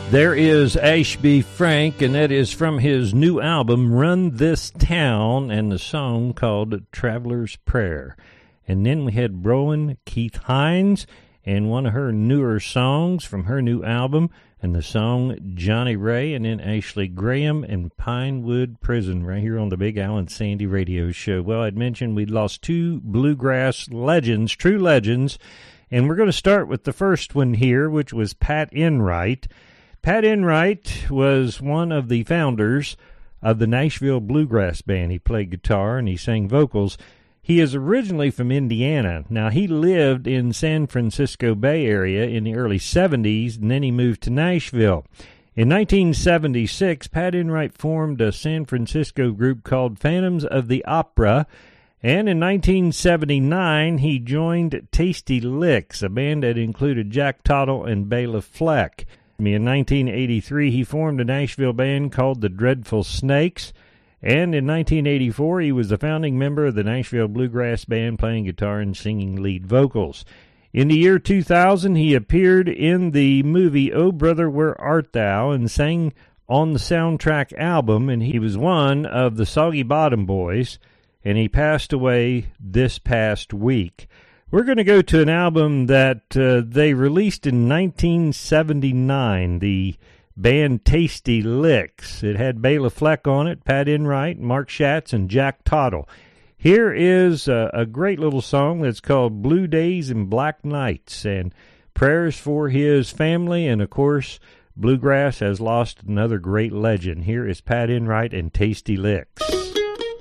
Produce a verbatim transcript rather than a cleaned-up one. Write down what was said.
There is Ashby Frank, and that is from his new album, Run This Town, and the song called Traveler's Prayer. And then we had Rowan Keith Hines, and one of her newer songs from her new album, and the song Johnny Ray, and then Ashley Graham and Pinewood Prison, right here on the Big Al and Sandy radio show. Well, I'd mentioned we'd lost two bluegrass legends, true legends, and we're going to start with the first one here, which was Pat Enright. Pat Enright was one of the founders of the Nashville Bluegrass Band. He played guitar and he sang vocals. He is originally from Indiana. Now, he lived in San Francisco Bay Area in the early seventies, and then he moved to Nashville. In nineteen seventy-six, Pat Enright formed a San Francisco group called Phantoms of the Opera, and in nineteen seventy-nine, he joined Tasty Licks, a band that included Jack Tottle and Bela Fleck. In nineteen eighty-three, he formed a Nashville band called the Dreadful Snakes, and in nineteen eighty-four, he was the founding member of the Nashville Bluegrass Band, playing guitar and singing lead vocals. In the year two thousand, he appeared in the movie Oh Brother, Where Art Thou, and sang on the soundtrack album, and he was one of the Soggy Bottom Boys, and he passed away this past week. We're going to go to an album that uh, they released in nineteen seventy-nine, the band Tasty Licks. It had Bela Fleck on it, Pat Enright, Mark Schatz, and Jack Tottle. Here is a, a great little song that's called Blue Days and Black Nights, and prayers for his family, and of course, bluegrass has lost another great legend. Here is Pat Enright and Tasty Licks.